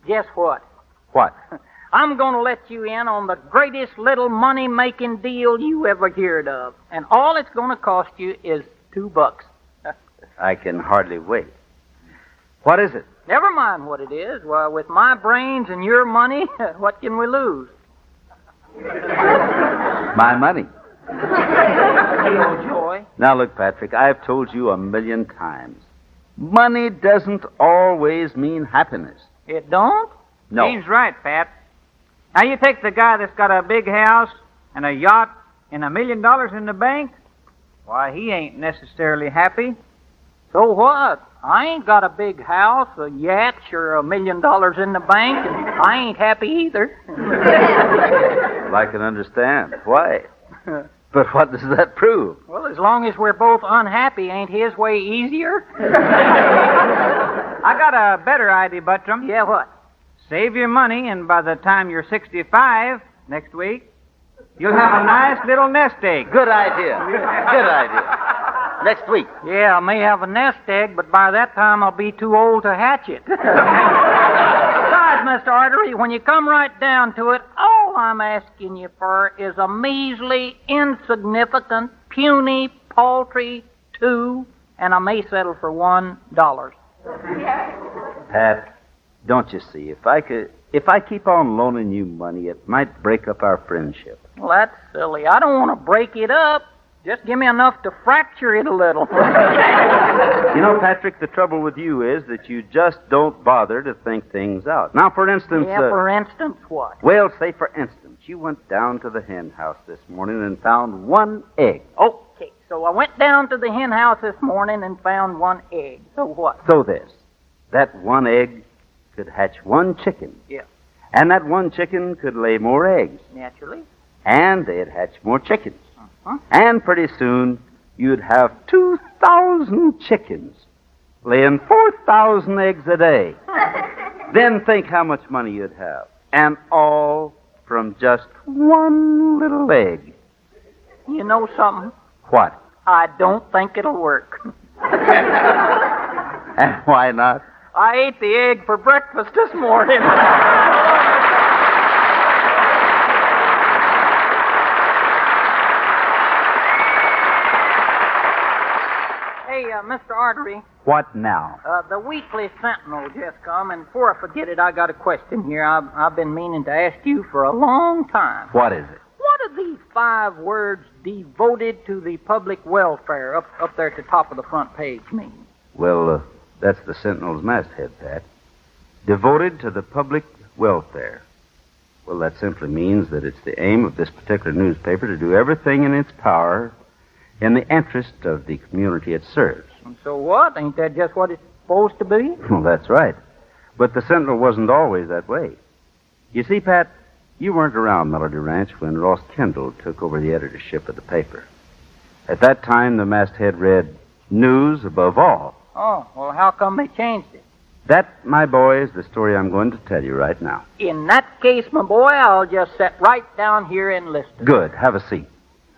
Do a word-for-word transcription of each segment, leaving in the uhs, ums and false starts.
Guess what? What? I'm going to let you in on the greatest little money-making deal you ever heard of. And all it's going to cost you is two bucks. I can hardly wait. What is it? Never mind what it is. Well, with my brains and your money, what can we lose? My money. Hey, old Joy. Now, look, Patrick, I've told you a million times. Money doesn't always mean happiness. It don't? No. Gene's right, Pat. Now, you take the guy that's got a big house and a yacht and a million dollars in the bank. Why, he ain't necessarily happy. So what? I ain't got a big house, a yacht, or a million dollars in the bank, and I ain't happy either. Well, I can understand. Why? But what does that prove? Well, as long as we're both unhappy, ain't his way easier? I got a better idea, Buttram. Yeah, what? Save your money, and by the time you're sixty-five next week, you'll have a nice little nest egg. Good idea. Good idea. Next week. Yeah, I may have a nest egg, but by that time I'll be too old to hatch it. Besides, Mister Artery, when you come right down to it, all I'm asking you for is a measly, insignificant, puny, paltry two, and I may settle for one dollar. Pat, don't you see, if I could, if I keep on loaning you money, it might break up our friendship. Well, that's silly. I don't want to break it up. Just give me enough to fracture it a little. You know, Patrick, the trouble with you is that you just don't bother to think things out. Now, for instance... Yeah, uh, for instance, what? Well, say, for instance, you went down to the hen house this morning and found one egg. Okay, so I went down to the hen house this morning and found one egg. So what? So this, that one egg could hatch one chicken. Yeah. And that one chicken could lay more eggs. Naturally. And they'd hatch more chickens. Uh-huh. And pretty soon, you'd have two thousand chickens laying four thousand eggs a day. Then think how much money you'd have. And all from just one little egg. You know something? What? I don't think it'll work. And why not? I ate the egg for breakfast this morning. Hey, uh, Mister Artery. What now? Uh, the Weekly Sentinel just come, and before I forget it, I got a question here I've, I've been meaning to ask you for a long time. What is it? What are these five words, devoted to the public welfare, up, up there at the top of the front page mean? Well, uh, that's the Sentinel's masthead, Pat. Devoted to the public welfare. Well, that simply means that it's the aim of this particular newspaper to do everything in its power in the interest of the community it serves. And so what? Ain't that just what it's supposed to be? Well, that's right. But the Sentinel wasn't always that way. You see, Pat, you weren't around Melody Ranch when Ross Kendall took over the editorship of the paper. At that time, the masthead read, "News above all." Oh, well, how come they changed it? That, my boy, is the story I'm going to tell you right now. In that case, my boy, I'll just sit right down here and listen. Good. Have a seat.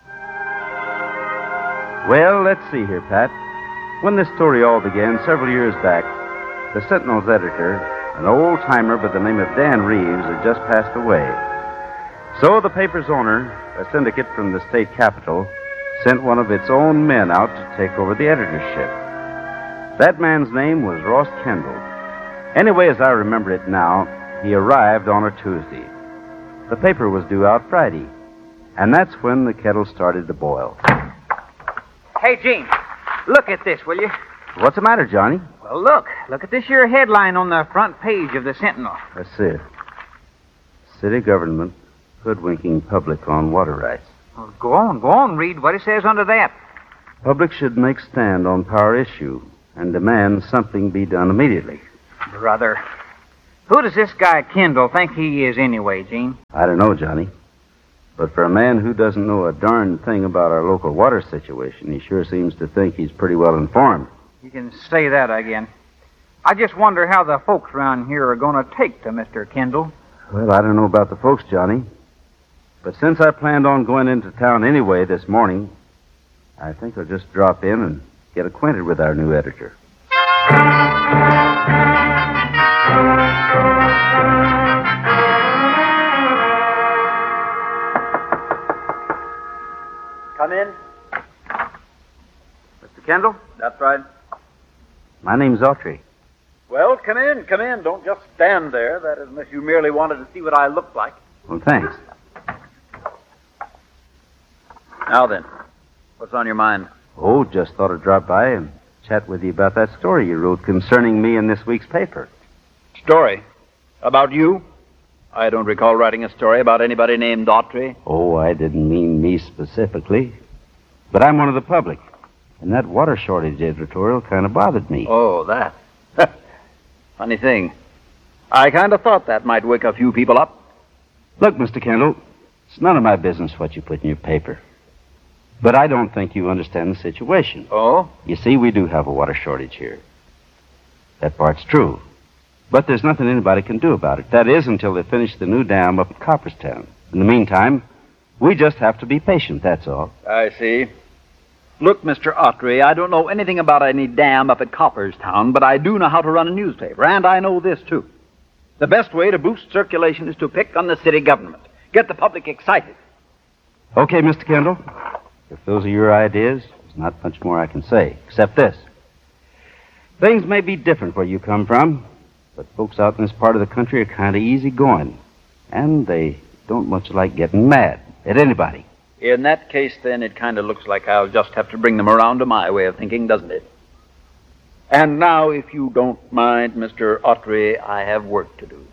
Well, let's see here, Pat. When this story all began several years back, the Sentinel's editor, an old-timer by the name of Dan Reeves, had just passed away. So the paper's owner, a syndicate from the state capital, sent one of its own men out to take over the editorship. That man's name was Ross Kendall. Anyway, as I remember it now, he arrived on a Tuesday. The paper was due out Friday, and that's when the kettle started to boil. Hey, Gene, look at this, will you? What's the matter, Johnny? Well, look. Look at this here headline on the front page of the Sentinel. Let's see. City government hoodwinking public on water rights. Well, go on, go on. Read what it says under that. Public should make stand on power issue and demand something be done immediately. Brother, who does this guy Kendall think he is anyway, Gene? I don't know, Johnny. But for a man who doesn't know a darn thing about our local water situation, he sure seems to think he's pretty well informed. You can say that again. I just wonder how the folks around here are going to take to Mister Kendall. Well, I don't know about the folks, Johnny. But since I planned on going into town anyway this morning, I think I'll just drop in and get acquainted with our new editor. right. My name's Autry. Well, come in, come in. Don't just stand there. That is, unless you merely wanted to see what I look like. Well, thanks. Now then, what's on your mind? Oh, just thought I'd drop by and chat with you about that story you wrote concerning me in this week's paper. Story? About you? I don't recall writing a story about anybody named Autry. Oh, I didn't mean me specifically. But I'm one of the public. And that water shortage editorial kind of bothered me. Oh, that. Funny thing. I kind of thought that might wake a few people up. Look, Mister Kendall, it's none of my business what you put in your paper. But I don't think you understand the situation. Oh? You see, we do have a water shortage here. That part's true. But there's nothing anybody can do about it. That is, until they finish the new dam up at Copperstown. In the meantime, we just have to be patient, that's all. I see. Look, Mister Autry, I don't know anything about any dam up at Copperstown, but I do know how to run a newspaper, and I know this, too. The best way to boost circulation is to pick on the city government. Get the public excited. Okay, Mister Kendall. If those are your ideas, there's not much more I can say, except this. Things may be different where you come from, but folks out in this part of the country are kind of easygoing, and they don't much like getting mad at anybody. In that case, then, it kind of looks like I'll just have to bring them around to my way of thinking, doesn't it? And now, if you don't mind, Mister Autry, I have work to do.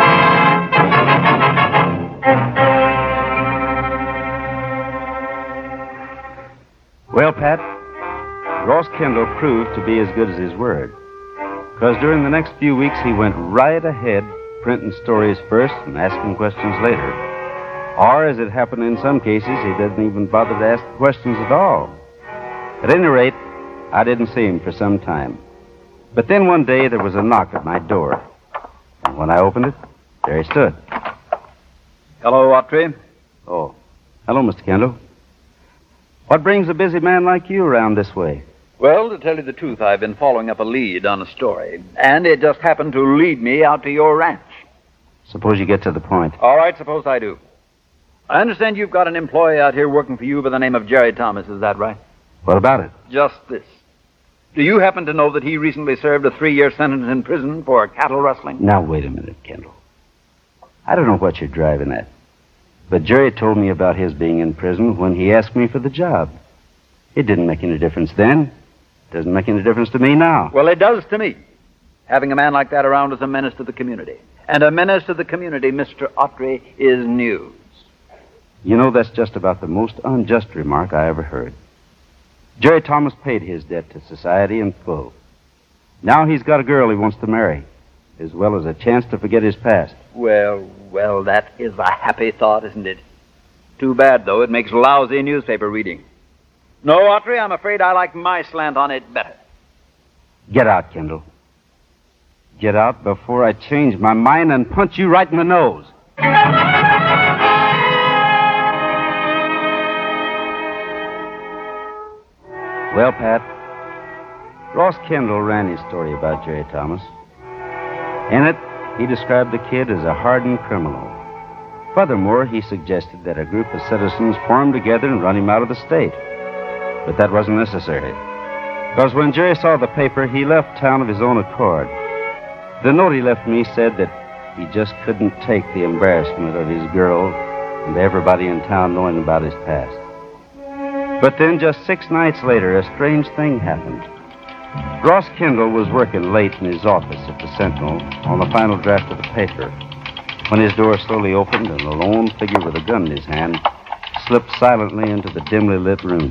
Well, Pat, Ross Kendall proved to be as good as his word. Because during the next few weeks, he went right ahead printing stories first and asking questions later. Or, as it happened in some cases, he didn't even bother to ask questions at all. At any rate, I didn't see him for some time. But then one day there was a knock at my door. And when I opened it, there he stood. Hello, Autry. Oh, hello, Mister Kendall. What brings a busy man like you around this way? Well, to tell you the truth, I've been following up a lead on a story, and it just happened to lead me out to your ranch. Suppose you get to the point. All right, suppose I do. I understand you've got an employee out here working for you by the name of Jerry Thomas, is that right? What about it? Just this. Do you happen to know that he recently served a three-year sentence in prison for cattle rustling? Now, wait a minute, Kendall. I don't know what you're driving at. But Jerry told me about his being in prison when he asked me for the job. It didn't make any difference then. It doesn't make any difference to me now. Well, it does to me. Having a man like that around is a menace to the community. And a menace to the community, Mister Autry, is news. You know, that's just about the most unjust remark I ever heard. Jerry Thomas paid his debt to society in full. Now he's got a girl he wants to marry, as well as a chance to forget his past. Well, well, that is a happy thought, isn't it? Too bad, though. It makes lousy newspaper reading. No, Autry, I'm afraid I like my slant on it better. Get out, Kendall. Get out before I change my mind and punch you right in the nose. Well, Pat, Ross Kendall ran his story about Jerry Thomas. In it, he described the kid as a hardened criminal. Furthermore, he suggested that a group of citizens form together and run him out of the state. But that wasn't necessary. Because when Jerry saw the paper, he left town of his own accord. The note he left me said that he just couldn't take the embarrassment of his girl and everybody in town knowing about his past. But then, just six nights later, a strange thing happened. Ross Kendall was working late in his office at the Sentinel on the final draft of the paper when his door slowly opened and a lone figure with a gun in his hand slipped silently into the dimly lit room.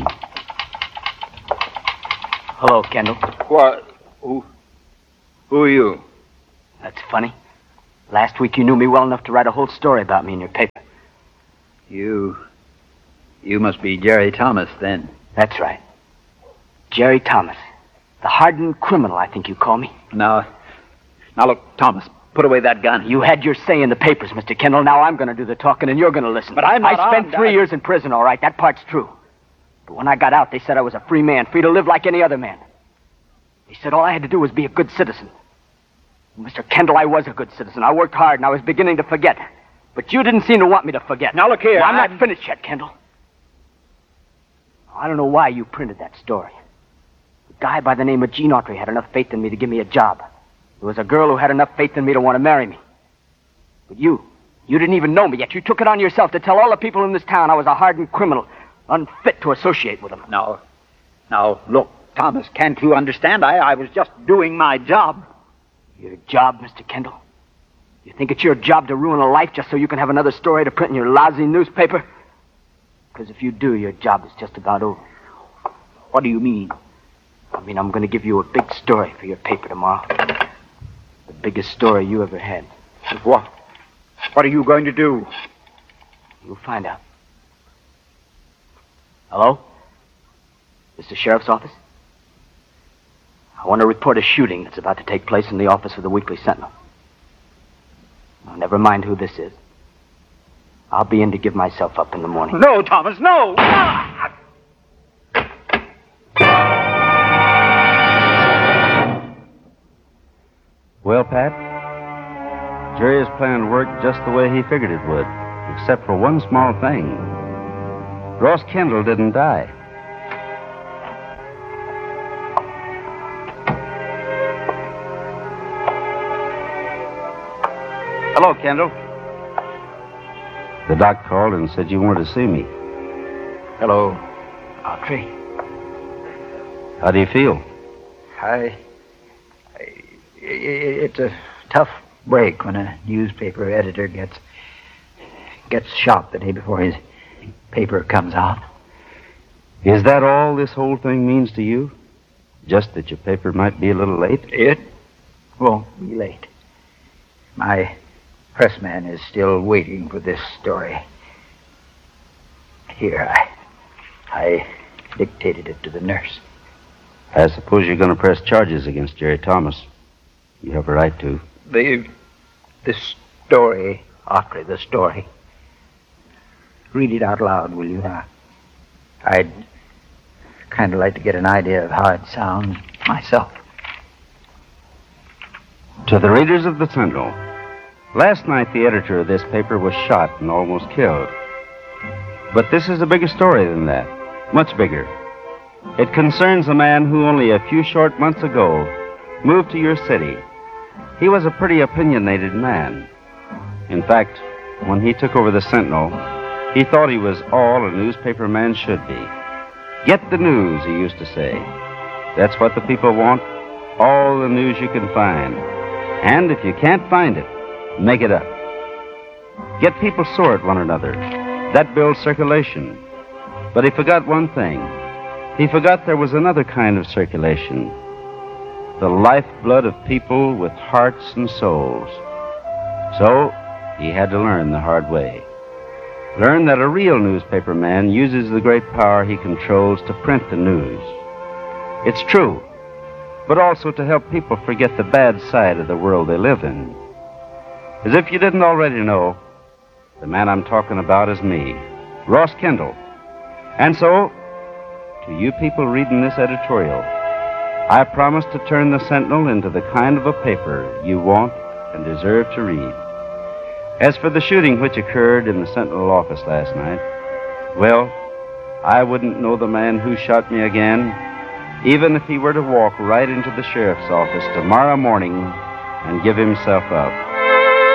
Hello, Kendall. What? Who? Who are you? That's funny. Last week you knew me well enough to write a whole story about me in your paper. You... You must be Jerry Thomas, then. That's right. Jerry Thomas. The hardened criminal, I think you call me. Now, now look, Thomas, put away that gun. You had your say in the papers, Mister Kendall. Now I'm going to do the talking and you're going to listen. But I'm not I spent armed. three I... years in prison, all right. That part's true. But when I got out, they said I was a free man, free to live like any other man. They said all I had to do was be a good citizen. Mister Kendall, I was a good citizen. I worked hard and I was beginning to forget. But you didn't seem to want me to forget. Now look here. Well, I'm, I'm not finished yet, Kendall. I don't know why you printed that story. A guy by the name of Gene Autry had enough faith in me to give me a job. There was a girl who had enough faith in me to want to marry me. But you, you didn't even know me, yet you took it on yourself to tell all the people in this town I was a hardened criminal, unfit to associate with them. Now, now, look, Thomas, can't you understand? I, I was just doing my job. Your job, Mister Kendall? You think it's your job to ruin a life just so you can have another story to print in your lousy newspaper? Because if you do, your job is just about over. What do you mean? I mean, I'm going to give you a big story for your paper tomorrow. The biggest story you ever had. What? What are you going to do? You'll find out. Hello? Mister Sheriff's office? I want to report a shooting that's about to take place in the office of the Weekly Sentinel. Now, never mind who this is. I'll be in to give myself up in the morning. No, Thomas, no! Well, Pat, Jerry's plan worked just the way he figured it would, except for one small thing. Ross Kendall didn't die. Hello, Kendall. The doc called and said you wanted to see me. Hello, Autry. How do you feel? I, I... It's a tough break when a newspaper editor gets gets shot the day before his paper comes out. Is that all this whole thing means to you? Just that your paper might be a little late? It won't be late. My pressman is still waiting for this story. Here, I... I dictated it to the nurse. I suppose you're going to press charges against Jerry Thomas. You have a right to. The... the story, Autry, the story. Read it out loud, will you? I, I'd kind of like to get an idea of how it sounds myself. To the readers of the Sentinel, last night the editor of this paper was shot and almost killed. But this is a bigger story than that, much bigger. It concerns a man who only a few short months ago moved to your city. He was a pretty opinionated man. In fact, when he took over the Sentinel, he thought he was all a newspaper man should be. Get the news, he used to say. That's what the people want, all the news you can find. And if you can't find it, make it up. Get people sore at one another. That builds circulation. But he forgot one thing. He forgot there was another kind of circulation. The lifeblood of people with hearts and souls. So, he had to learn the hard way. Learn that a real newspaper man uses the great power he controls to print the news. It's true, but also to help people forget the bad side of the world they live in. As if you didn't already know, the man I'm talking about is me, Ross Kendall. And so, to you people reading this editorial, I promise to turn the Sentinel into the kind of a paper you want and deserve to read. As for the shooting which occurred in the Sentinel office last night, well, I wouldn't know the man who shot me again, even if he were to walk right into the sheriff's office tomorrow morning and give himself up.